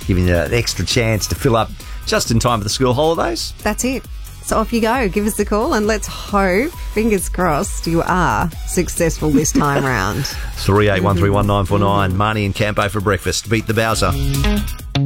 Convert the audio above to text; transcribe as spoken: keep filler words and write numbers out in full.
giving you an extra chance to fill up just in time for the school holidays. That's it. So off you go. Give us a call and let's hope, fingers crossed, you are successful this time round. three eight one three one nine four nine. Marnie and Campo for breakfast. Beat the Bowser.